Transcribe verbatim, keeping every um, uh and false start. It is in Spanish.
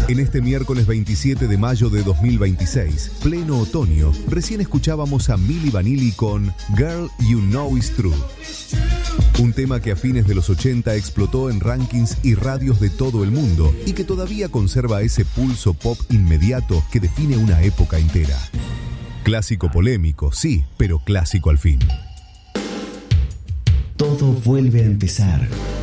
En este miércoles veintisiete de mayo de dos mil veintiséis, pleno otoño, recién escuchábamos a Milli Vanilli con Girl You Know It's True. Un tema que a fines de los ochenta explotó en rankings y radios de todo el mundo y que todavía conserva ese pulso pop inmediato que define una época entera. Clásico polémico, sí, pero clásico al fin. Todo vuelve a empezar.